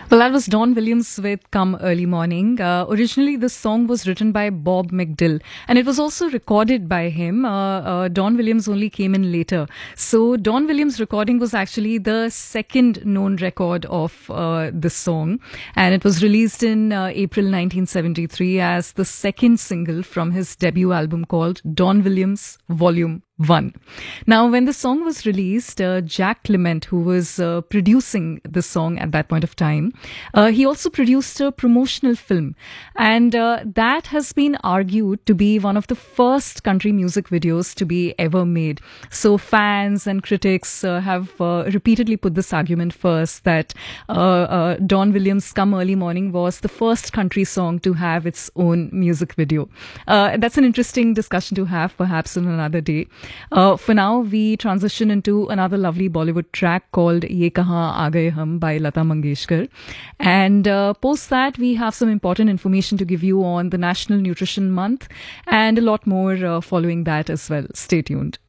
Well, that was Don Williams with Come Early Morning. Originally, this song was written by Bob McDill, and it was also recorded by him. Don Williams only came in later. So, Don Williams' recording was actually the second known record of this song, and it was released in April 1973 as the second single from his debut album called Don Williams Volume 1. Now, when the song was released, Jack Clement, who was producing the song at that point of time, he also produced a promotional film. And that has been argued to be one of the first country music videos to be ever made. So fans and critics have repeatedly put this argument first that Don Williams' Come Early Morning was the first country song to have its own music video. That's an interesting discussion to have, perhaps on another day. For now, we transition into another lovely Bollywood track called Ye Kahan Aa Gaye Hum by Lata Mangeshkar. And post that, we have some important information to give you on the National Nutrition Month and a lot more following that as well. Stay tuned.